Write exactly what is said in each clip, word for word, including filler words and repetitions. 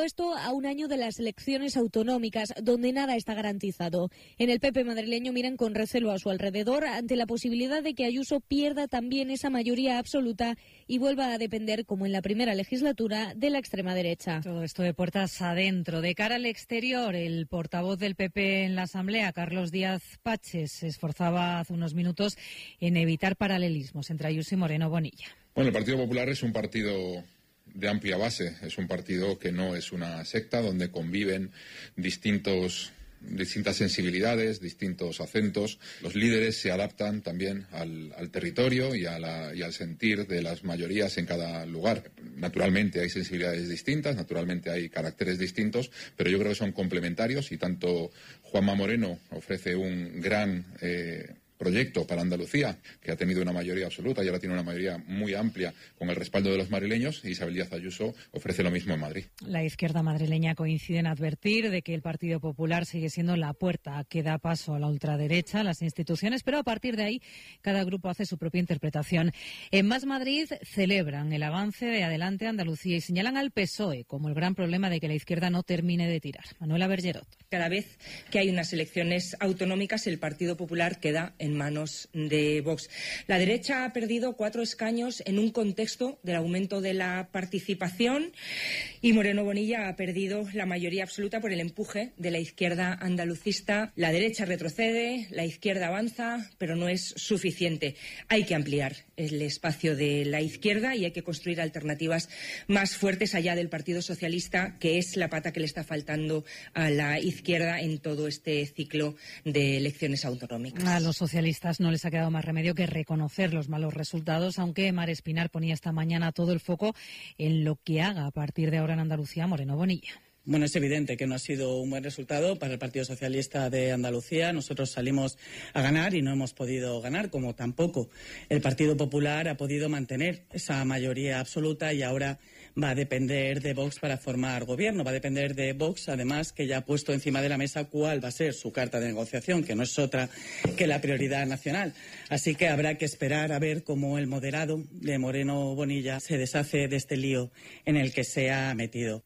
esto a un año de las elecciones autonómicas, donde nada está garantizado. En el P P madrileño miran con recelo a su alrededor ante la posibilidad de que Ayuso pierda también esa mayoría absoluta y vuelva a depender, como en la primera legislatura, de la extrema derecha. Todo esto de puertas adentro. De cara al exterior, el portavoz del P P en la Asamblea, Carlos Díaz Paches, se esforzaba hace unos minutos en evitar paralelismos entre Ayuso y Moreno Bonilla. Bueno, el Partido Popular es un partido de amplia base, es un partido que no es una secta, donde conviven distintos, distintas sensibilidades, distintos acentos. Los líderes se adaptan también al, al territorio y, a la, y al sentir de las mayorías en cada lugar. Naturalmente hay sensibilidades distintas, naturalmente hay caracteres distintos, pero yo creo que son complementarios y tanto Juanma Moreno ofrece un gran Eh, proyecto para Andalucía, que ha tenido una mayoría absoluta y ahora tiene una mayoría muy amplia con el respaldo de los madrileños, y Isabel Díaz Ayuso ofrece lo mismo en Madrid. La izquierda madrileña coincide en advertir de que el Partido Popular sigue siendo la puerta que da paso a la ultraderecha, a las instituciones, pero a partir de ahí cada grupo hace su propia interpretación. En Más Madrid celebran el avance de Adelante Andalucía y señalan al P S O E como el gran problema de que la izquierda no termine de tirar. Manuela Bergerot. Cada vez que hay unas elecciones autonómicas, el Partido Popular queda en manos de Vox. La derecha ha perdido cuatro escaños en un contexto del aumento de la participación y Moreno Bonilla ha perdido la mayoría absoluta por el empuje de la izquierda andalucista. La derecha retrocede, la izquierda avanza, pero no es suficiente. Hay que ampliar el espacio de la izquierda y hay que construir alternativas más fuertes allá del Partido Socialista, que es la pata que le está faltando a la izquierda en todo este ciclo de elecciones autonómicas. A los socialistas no les ha quedado más remedio que reconocer los malos resultados, aunque Mar Espinar ponía esta mañana todo el foco en lo que haga a partir de ahora en Andalucía Moreno Bonilla. Bueno, es evidente que no ha sido un buen resultado para el Partido Socialista de Andalucía. Nosotros salimos a ganar y no hemos podido ganar, como tampoco el Partido Popular ha podido mantener esa mayoría absoluta y ahora va a depender de Vox para formar gobierno. Va a depender de Vox, además, que ya ha puesto encima de la mesa cuál va a ser su carta de negociación, que no es otra que la prioridad nacional. Así que habrá que esperar a ver cómo el moderado de Moreno Bonilla se deshace de este lío en el que se ha metido.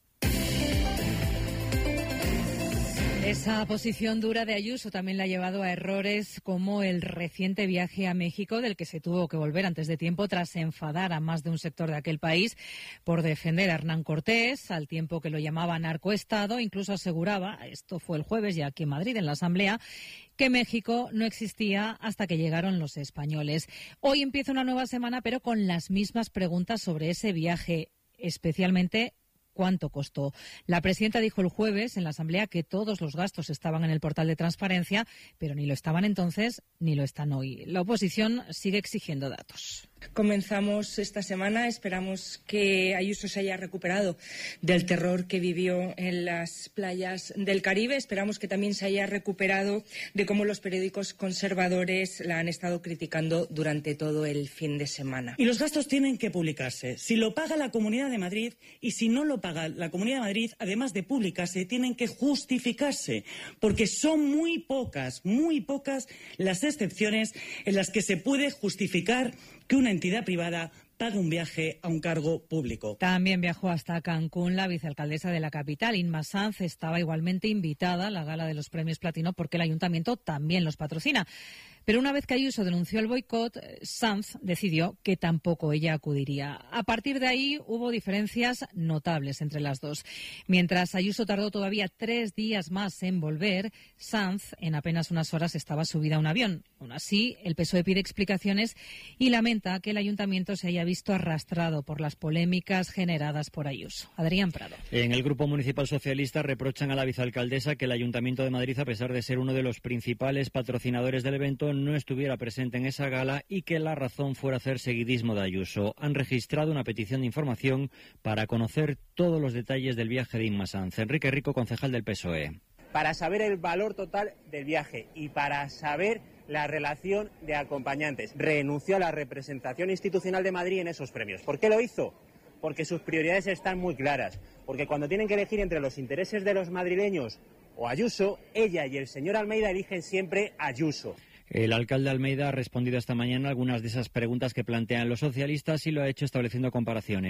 Esa posición dura de Ayuso también la ha llevado a errores como el reciente viaje a México, del que se tuvo que volver antes de tiempo tras enfadar a más de un sector de aquel país por defender a Hernán Cortés, al tiempo que lo llamaba narcoestado. Incluso aseguraba, esto fue el jueves ya aquí en Madrid, en la Asamblea, que México no existía hasta que llegaron los españoles. Hoy empieza una nueva semana, pero con las mismas preguntas sobre ese viaje, especialmente ¿cuánto costó? La presidenta dijo el jueves en la Asamblea que todos los gastos estaban en el portal de transparencia, pero ni lo estaban entonces ni lo están hoy. La oposición sigue exigiendo datos. Comenzamos esta semana, esperamos que Ayuso se haya recuperado del terror que vivió en las playas del Caribe, esperamos que también se haya recuperado de cómo los periódicos conservadores la han estado criticando durante todo el fin de semana. Y los gastos tienen que publicarse. Si lo paga la Comunidad de Madrid y si no lo paga la Comunidad de Madrid, además de publicarse, tienen que justificarse, porque son muy pocas, muy pocas las excepciones en las que se puede justificar que una entidad privada pague un viaje a un cargo público. También viajó hasta Cancún la vicealcaldesa de la capital, Inma Sanz, estaba igualmente invitada a la gala de los premios Platino porque el ayuntamiento también los patrocina. Pero una vez que Ayuso denunció el boicot, Sanz decidió que tampoco ella acudiría. A partir de ahí hubo diferencias notables entre las dos. Mientras Ayuso tardó todavía tres días más en volver, Sanz en apenas unas horas estaba subida a un avión. Aún así, el P S O E pide explicaciones y lamenta que el ayuntamiento se haya visto arrastrado por las polémicas generadas por Ayuso. Adrián Prado. En el Grupo Municipal Socialista reprochan a la vicealcaldesa que el Ayuntamiento de Madrid, a pesar de ser uno de los principales patrocinadores del evento, no estuviera presente en esa gala y que la razón fuera hacer seguidismo de Ayuso. Han registrado una petición de información para conocer todos los detalles del viaje de Inma Sanz. Enrique Rico, concejal del P S O E. Para saber el valor total del viaje y para saber la relación de acompañantes. Renunció a la representación institucional de Madrid en esos premios. ¿Por qué lo hizo? Porque sus prioridades están muy claras. Porque cuando tienen que elegir entre los intereses de los madrileños o Ayuso, ella y el señor Almeida eligen siempre Ayuso. El alcalde Almeida ha respondido esta mañana a algunas de esas preguntas que plantean los socialistas y lo ha hecho estableciendo comparaciones.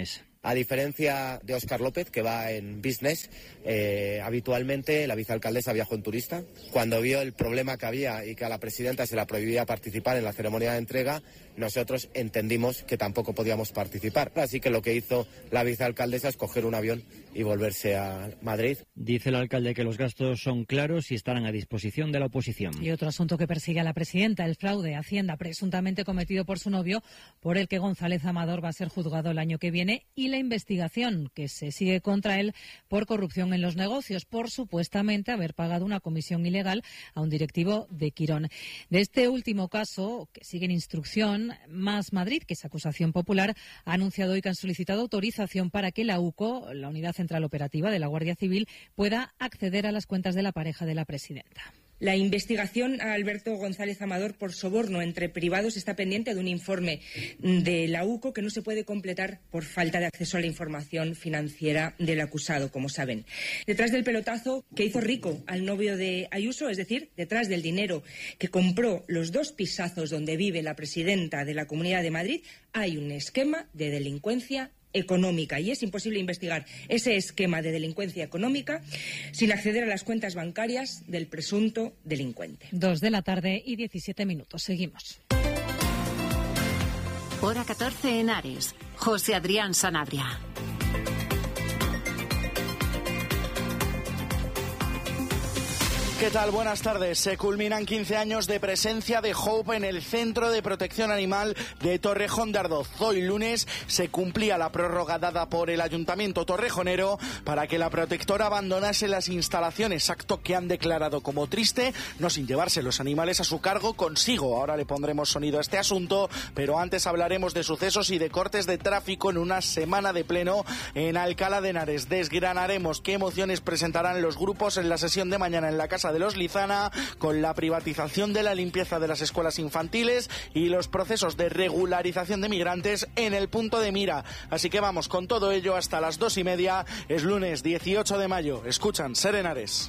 A diferencia de Óscar López, que va en business, eh, habitualmente la vicealcaldesa viajó en turista. Cuando vio el problema que había y que a la presidenta se la prohibía participar en la ceremonia de entrega, nosotros entendimos que tampoco podíamos participar. Así que lo que hizo la vicealcaldesa es coger un avión y volverse a Madrid. Dice el alcalde que los gastos son claros y estarán a disposición de la oposición. Y otro asunto que persigue a la presidenta, el fraude a Hacienda presuntamente cometido por su novio, por el que González Amador va a ser juzgado el año que viene, y la investigación que se sigue contra él por corrupción en los negocios, por supuestamente haber pagado una comisión ilegal a un directivo de Quirón. De este último caso, que sigue en instrucción, Más Madrid, que es acusación popular, ha anunciado hoy que han solicitado autorización para que la U C O, la Unidad Central Operativa de la Guardia Civil, pueda acceder a las cuentas de la pareja de la presidenta. La investigación a Alberto González Amador por soborno entre privados está pendiente de un informe de la U C O que no se puede completar por falta de acceso a la información financiera del acusado, como saben. Detrás del pelotazo que hizo rico al novio de Ayuso, es decir, detrás del dinero que compró los dos pisazos donde vive la presidenta de la Comunidad de Madrid, hay un esquema de delincuencia económica, y es imposible investigar ese esquema de delincuencia económica sin acceder a las cuentas bancarias del presunto delincuente. Dos de la tarde y diecisiete minutos. Seguimos. Hora catorce en Ares. José Adrián Sanabria. ¿Qué tal? Buenas tardes. Se culminan quince años de presencia de Hope en el Centro de Protección Animal de Torrejón de Ardoz. Hoy lunes se cumplía la prórroga dada por el Ayuntamiento torrejonero para que la protectora abandonase las instalaciones, acto que han declarado como triste, no sin llevarse los animales a su cargo consigo. Ahora le pondremos sonido a este asunto, pero antes hablaremos de sucesos y de cortes de tráfico en una semana de pleno en Alcalá de Henares. Desgranaremos qué emociones presentarán los grupos en la sesión de mañana en la Casa de los Lizana, con la privatización de la limpieza de las escuelas infantiles y los procesos de regularización de migrantes en el punto de mira. Así que vamos con todo ello hasta las dos y media. Es lunes dieciocho de mayo. Escuchan Ser Henares.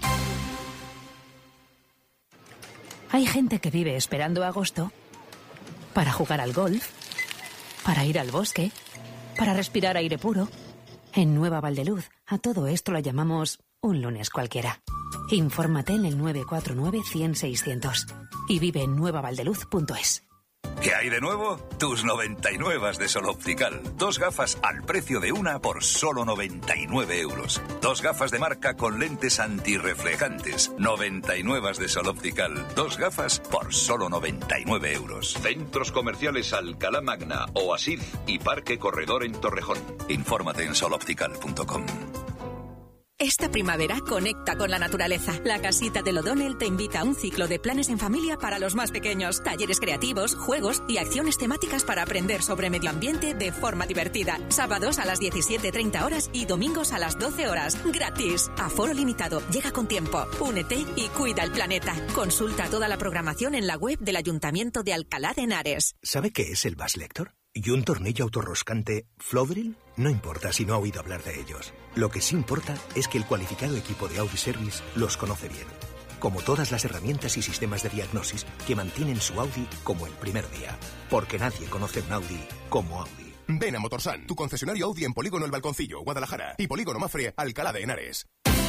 Hay gente que vive esperando agosto para jugar al golf, para ir al bosque, para respirar aire puro. En Nueva Valdeluz, a todo esto lo llamamos un lunes cualquiera. Infórmate en el nueve cuatro nueve, cien, seiscientos y vive en nueva valdeluz punto es. ¿Qué hay de nuevo? Tus noventa y nueve de Sol Optical. Dos gafas al precio de una por solo noventa y nueve euros. Dos gafas de marca con lentes antirreflejantes. noventa y nueve de Sol Optical. Dos gafas por solo noventa y nueve euros. Centros comerciales Alcalá Magna, Oasis y Parque Corredor en Torrejón. Infórmate en sol optical punto com. Esta primavera conecta con la naturaleza. La Casita del O'Donnell te invita a un ciclo de planes en familia para los más pequeños, talleres creativos, juegos y acciones temáticas para aprender sobre medio ambiente de forma divertida. Sábados a las diecisiete treinta horas y domingos a las doce horas. Gratis. Aforo limitado. Llega con tiempo. Únete y cuida el planeta. Consulta toda la programación en la web del Ayuntamiento de Alcalá de Henares. ¿Sabe qué es el Bass Lector? ¿Y un tornillo autorroscante Flowdrill? No importa si no ha oído hablar de ellos. Lo que sí importa es que el cualificado equipo de Audi Service los conoce bien. Como todas las herramientas y sistemas de diagnosis que mantienen su Audi como el primer día. Porque nadie conoce un Audi como Audi. Ven a Motorsan, tu concesionario Audi en Polígono El Balconcillo, Guadalajara. Y Polígono Mafre, Alcalá de Henares.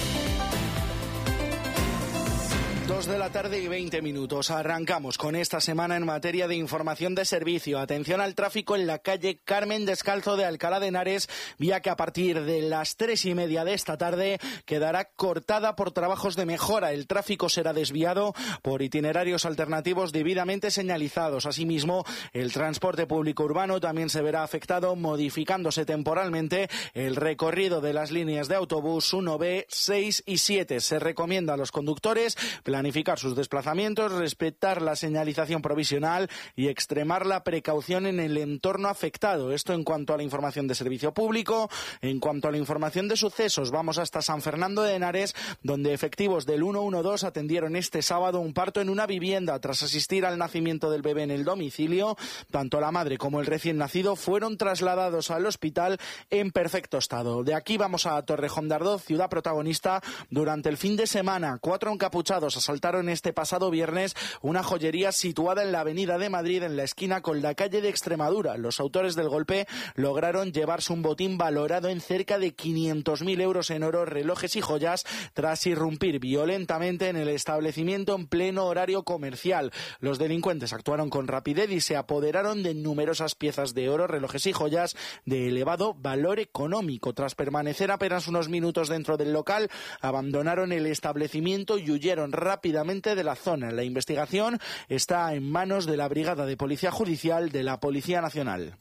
Dos de la tarde y veinte minutos. Arrancamos con esta semana en materia de información de servicio. Atención al tráfico en la calle Carmen Descalzo de Alcalá de Henares, vía que a partir de las tres y media de esta tarde quedará cortada por trabajos de mejora. El tráfico será desviado por itinerarios alternativos debidamente señalizados. Asimismo, el transporte público urbano también se verá afectado, modificándose temporalmente el recorrido de las líneas de autobús uno B, seis y siete. Se recomienda a los conductores planificar sus desplazamientos, respetar la señalización provisional y extremar la precaución en el entorno afectado. Esto en cuanto a la información de servicio público. En cuanto a la información de sucesos, vamos hasta San Fernando de Henares, donde efectivos del ciento doce atendieron este sábado un parto en una vivienda. Tras asistir al nacimiento del bebé en el domicilio, tanto la madre como el recién nacido fueron trasladados al hospital en perfecto estado. De aquí vamos a Torrejón de Ardoz, ciudad protagonista durante el fin de semana. Cuatro encapuchados asaltaron este pasado viernes una joyería situada en la Avenida de Madrid, en la esquina con la calle de Extremadura. Los autores del golpe lograron llevarse un botín valorado en cerca de quinientos mil euros en oro, relojes y joyas, tras irrumpir violentamente en el establecimiento en pleno horario comercial. Los delincuentes actuaron con rapidez y se apoderaron de numerosas piezas de oro, relojes y joyas de elevado valor económico. Tras permanecer apenas unos minutos dentro del local, abandonaron el establecimiento y huyeron rápidamente de la zona. La investigación está en manos de la Brigada de Policía Judicial de la Policía Nacional.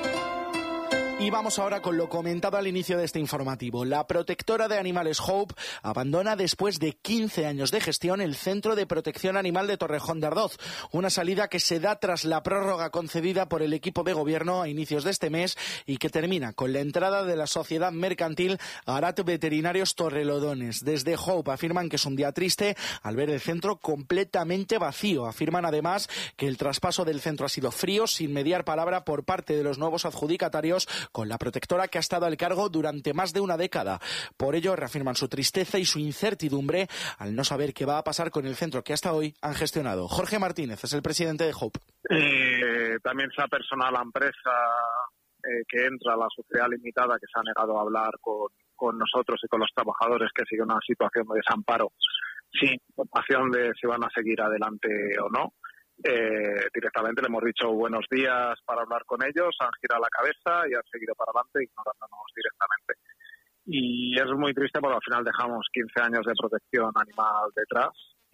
Y vamos ahora con lo comentado al inicio de este informativo. La protectora de animales Hope abandona después de quince años de gestión el Centro de Protección Animal de Torrejón de Ardoz. Una salida que se da tras la prórroga concedida por el equipo de gobierno a inicios de este mes y que termina con la entrada de la sociedad mercantil Arat Veterinarios Torrelodones. Desde Hope afirman que es un día triste al ver el centro completamente vacío. Afirman además que el traspaso del centro ha sido frío, sin mediar palabra por parte de los nuevos adjudicatarios, con la protectora que ha estado al cargo durante más de una década. Por ello, reafirman su tristeza y su incertidumbre al no saber qué va a pasar con el centro que hasta hoy han gestionado. Jorge Martínez es el presidente de Hope. Eh, también se ha personado la empresa eh, que entra, la sociedad limitada, que se ha negado a hablar con, con nosotros y con los trabajadores, que sigue una situación de desamparo, sin información de si van a seguir adelante o no. Eh, directamente le hemos dicho buenos días para hablar con ellos, han girado la cabeza y han seguido para adelante ignorándonos directamente. Y es muy triste porque al final dejamos quince años de protección animal detrás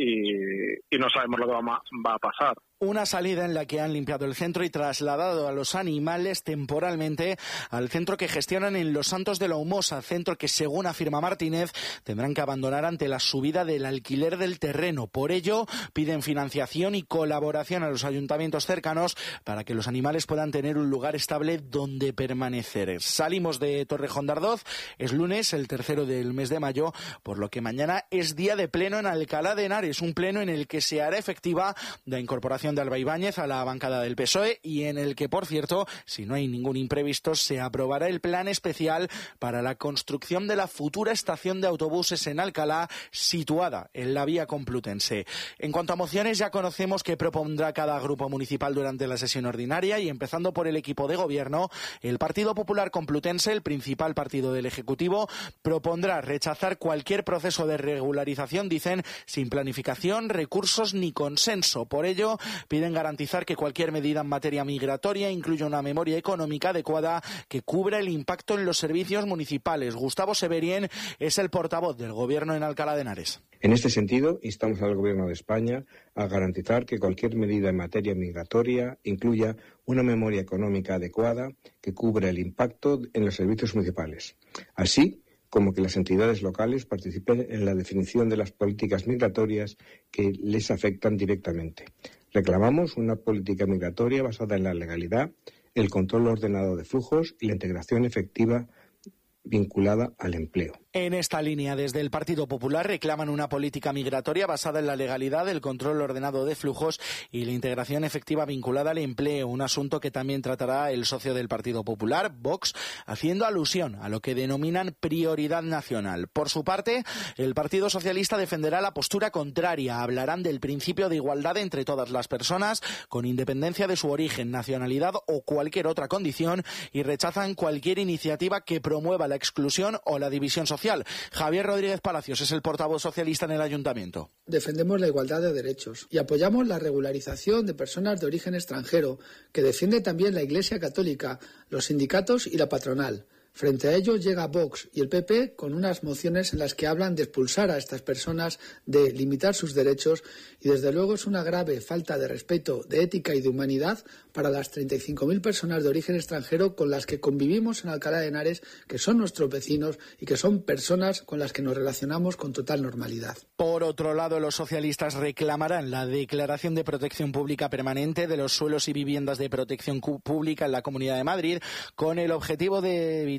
y, y no sabemos lo que va, va a pasar. Una salida en la que han limpiado el centro y trasladado a los animales temporalmente al centro que gestionan en Los Santos de la Humosa, centro que, según afirma Martínez, tendrán que abandonar ante la subida del alquiler del terreno. Por ello, piden financiación y colaboración a los ayuntamientos cercanos para que los animales puedan tener un lugar estable donde permanecer. Salimos de Torrejón de Ardoz, es lunes, el tercero del mes de mayo, por lo que mañana es día de pleno en Alcalá de Henares, un pleno en el que se hará efectiva la incorporación de Alba Ibáñez a la bancada del P S O E y en el que, por cierto, si no hay ningún imprevisto, se aprobará el plan especial para la construcción de la futura estación de autobuses en Alcalá, situada en la vía Complutense. En cuanto a mociones, ya conocemos qué propondrá cada grupo municipal durante la sesión ordinaria y, empezando por el equipo de gobierno, el Partido Popular Complutense, el principal partido del Ejecutivo, propondrá rechazar cualquier proceso de regularización, dicen, sin planificación, recursos ni consenso. Por ello, piden garantizar que cualquier medida en materia migratoria incluya una memoria económica adecuada que cubra el impacto en los servicios municipales. Gustavo Severien es el portavoz del Gobierno en Alcalá de Henares. En este sentido, instamos al Gobierno de España a garantizar que cualquier medida en materia migratoria incluya una memoria económica adecuada que cubra el impacto en los servicios municipales, así como que las entidades locales participen en la definición de las políticas migratorias que les afectan directamente. Reclamamos una política migratoria basada en la legalidad, el control ordenado de flujos y la integración efectiva vinculada al empleo. En esta línea, desde el Partido Popular reclaman una política migratoria basada en la legalidad, el control ordenado de flujos y la integración efectiva vinculada al empleo, un asunto que también tratará el socio del Partido Popular, Vox, haciendo alusión a lo que denominan prioridad nacional. Por su parte, el Partido Socialista defenderá la postura contraria. Hablarán del principio de igualdad entre todas las personas, con independencia de su origen, nacionalidad o cualquier otra condición, y rechazan cualquier iniciativa que promueva la exclusión o la división social. Javier Rodríguez Palacios es el portavoz socialista en el Ayuntamiento. Defendemos la igualdad de derechos y apoyamos la regularización de personas de origen extranjero, que defiende también la Iglesia Católica, los sindicatos y la patronal. Frente a ello llega Vox y el P P con unas mociones en las que hablan de expulsar a estas personas, de limitar sus derechos, y desde luego es una grave falta de respeto, de ética y de humanidad para las treinta y cinco mil personas de origen extranjero con las que convivimos en Alcalá de Henares, que son nuestros vecinos y que son personas con las que nos relacionamos con total normalidad. Por otro lado, los socialistas reclamarán la declaración de protección pública permanente de los suelos y viviendas de protección pública en la Comunidad de Madrid, con el objetivo de evitar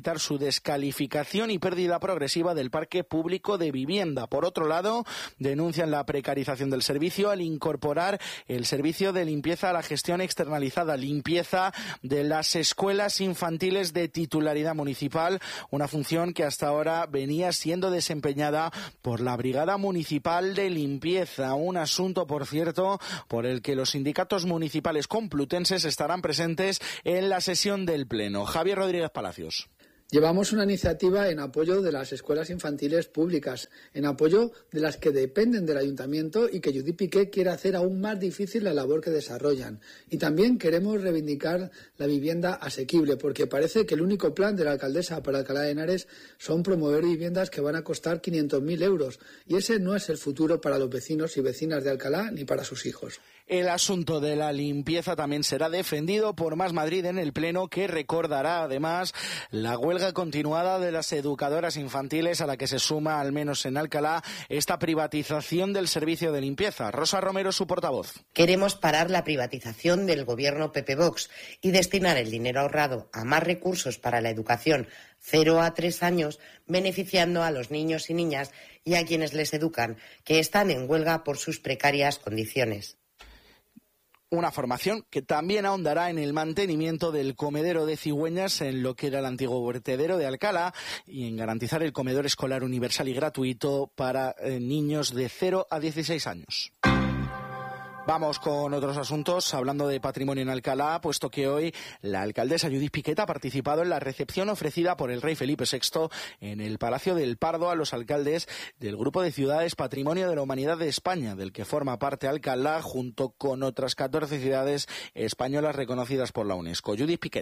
evitar su descalificación y pérdida progresiva del parque público de vivienda. Por otro lado, denuncian la precarización del servicio al incorporar el servicio de limpieza a la gestión externalizada, limpieza de las escuelas infantiles de titularidad municipal, una función que hasta ahora venía siendo desempeñada por la Brigada Municipal de Limpieza, un asunto, por cierto, por el que los sindicatos municipales complutenses estarán presentes en la sesión del Pleno. Javier Rodríguez Palacios. Llevamos una iniciativa en apoyo de las escuelas infantiles públicas, en apoyo de las que dependen del ayuntamiento y que Judith Piqué quiere hacer aún más difícil la labor que desarrollan. Y también queremos reivindicar la vivienda asequible, porque parece que el único plan de la alcaldesa para Alcalá de Henares son promover viviendas que van a costar quinientos mil euros. Y ese no es el futuro para los vecinos y vecinas de Alcalá ni para sus hijos. El asunto de la limpieza también será defendido por Más Madrid en el Pleno, que recordará además la huelga continuada de las educadoras infantiles, a la que se suma, al menos en Alcalá, esta privatización del servicio de limpieza. Rosa Romero, su portavoz. Queremos parar la privatización del gobierno P P Vox y destinar el dinero ahorrado a más recursos para la educación cero a tres años, beneficiando a los niños y niñas y a quienes les educan, que están en huelga por sus precarias condiciones. Una formación que también ahondará en el mantenimiento del comedero de cigüeñas en lo que era el antiguo vertedero de Alcalá y en garantizar el comedor escolar universal y gratuito para eh, niños de cero a dieciséis años. Vamos con otros asuntos, hablando de patrimonio en Alcalá, puesto que hoy la alcaldesa Judith Piqué ha participado en la recepción ofrecida por el rey Felipe sexto en el Palacio del Pardo a los alcaldes del Grupo de Ciudades Patrimonio de la Humanidad de España, del que forma parte Alcalá, junto con otras catorce ciudades españolas reconocidas por la UNESCO. Judith Piqué.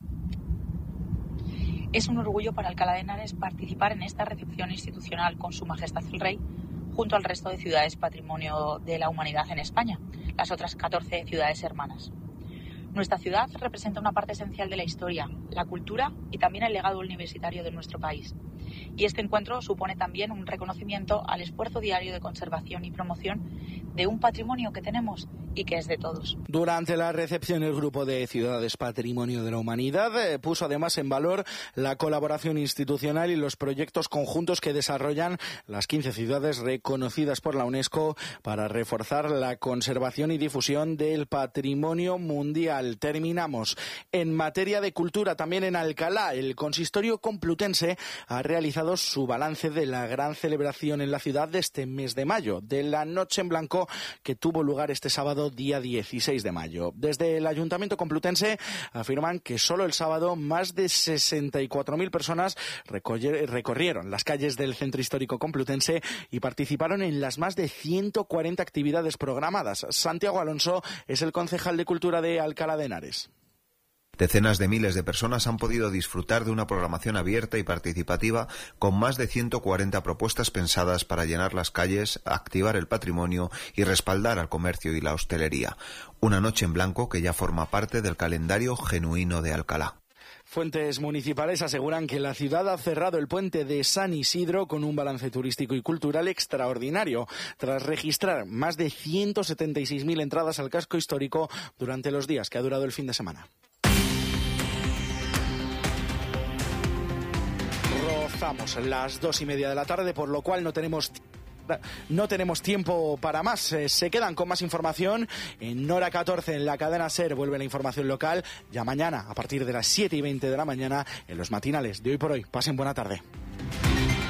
Es un orgullo para Alcalá de Henares participar en esta recepción institucional con Su Majestad el Rey, junto al resto de ciudades patrimonio de la humanidad en España, las otras catorce ciudades hermanas. Nuestra ciudad representa una parte esencial de la historia, la cultura y también el legado universitario de nuestro país. Y este encuentro supone también un reconocimiento al esfuerzo diario de conservación y promoción de un patrimonio que tenemos y que es de todos. Durante la recepción, el Grupo de Ciudades Patrimonio de la Humanidad eh, puso además en valor la colaboración institucional y los proyectos conjuntos que desarrollan las quince ciudades reconocidas por la UNESCO para reforzar la conservación y difusión del patrimonio mundial. Terminamos. En materia de cultura, también en Alcalá, el Consistorio Complutense ha realizado su balance de la gran celebración en la ciudad de este mes de mayo, de la Noche en Blanco, que tuvo lugar este sábado, día dieciséis de mayo. Desde el Ayuntamiento Complutense afirman que solo el sábado más de sesenta y cuatro mil personas recorrieron las calles del Centro Histórico Complutense y participaron en las más de ciento cuarenta actividades programadas. Santiago Alonso es el concejal de Cultura de Alcalá de Henares. Decenas de miles de personas han podido disfrutar de una programación abierta y participativa con más de ciento cuarenta propuestas pensadas para llenar las calles, activar el patrimonio y respaldar al comercio y la hostelería. Una noche en blanco que ya forma parte del calendario genuino de Alcalá. Fuentes municipales aseguran que la ciudad ha cerrado el puente de San Isidro con un balance turístico y cultural extraordinario, tras registrar más de ciento setenta y seis mil entradas al casco histórico durante los días que ha durado el fin de semana. Rozamos las dos y media de la tarde, por lo cual no tenemos no tenemos tiempo para más. Eh, se quedan con más información en Hora catorce en la cadena SER. Vuelve la información local ya mañana a partir de las siete y veinte de la mañana en los matinales de Hoy por Hoy. Pasen buena tarde.